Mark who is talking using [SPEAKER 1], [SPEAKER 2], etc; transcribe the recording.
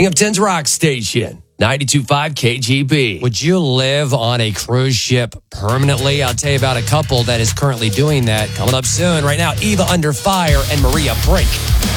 [SPEAKER 1] Binghamton's Rock Station, 92.5 KGB.
[SPEAKER 2] Would you live on a cruise ship permanently? I'll tell you about a couple that is currently doing that. Coming up soon. Right now, Eva Under Fire and Maria Brink.